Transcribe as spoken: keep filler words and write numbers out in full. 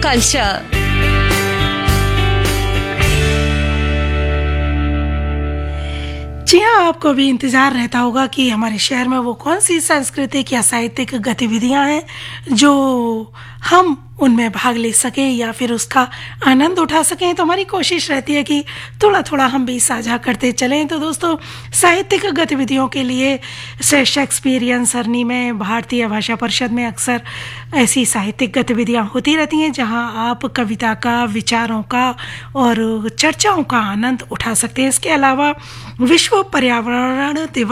culture. जी हाँ, आपको भी इंतज़ार रहता होगा कि हमारे शहर में वो कौन सी सांस्कृतिक या साहित्यिक गतिविधियाँ हैं जो हम उनमें भाग ले सकें या फिर उसका आनंद उठा सकें। तो हमारी कोशिश रहती है कि थोड़ा थोड़ा हम भी साझा करते चलें। तो दोस्तों, साहित्यिक गतिविधियों के लिए शेक्सपियरियन सरनी में भारतीय भाषा परिषद में अक्सर ऐसी साहित्यिक गतिविधियाँ होती रहती हैं जहां आप कविता का, विचारों का और चर्चाओं का आनंद उठा सकते हैं। इसके अलावा विश्व पर्यावरण दिवस